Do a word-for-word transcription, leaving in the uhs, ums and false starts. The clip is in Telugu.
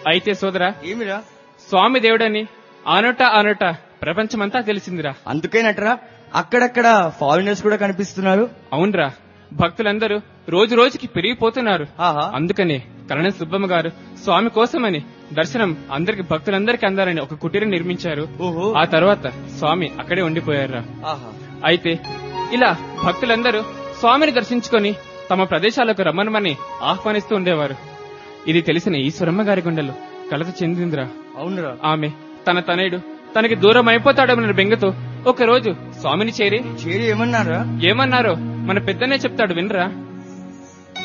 అయితే సోదరా, ఏమిరా? స్వామి దేవుడని ఆనోట ఆనోట ప్రపంచమంతా తెలిసిందిరా. అందుకేనట్రా అక్కడక్కడ ఫారినర్స్ కూడా కనిపిస్తున్నారు. అవునరా, భక్తులందరూ రోజు రోజుకి పెరిగిపోతున్నారు. ఆహా. అందుకనే కరణం సుబ్బమ్మ గారు స్వామి కోసమని దర్శనం అందరికి భక్తులందరికీ అందాలని ఒక కుటీరం నిర్మించారు. ఓహో. ఆ తర్వాత స్వామి అక్కడే ఉండిపోయారా. ఆహా. అయితే ఇలా భక్తులందరూ స్వామిని దర్శించుకొని తమ ప్రదేశాలకు రమ్మనమని ఆహ్వానిస్తూ ఉండేవారు. ఇది తెలిసిన ఈశ్వరమ్మ గారి గుండెలు కలత చెందిందిరా. అవునురా. ఆమె తన తనయుడు తనకి దూరం అయిపోతాడన్న బెంగతో ఒక రోజు స్వామిని చేరి చేరి ఏమన్నారా? ఏమన్నారో మన పెద్దనే చెప్తాడు వినరా.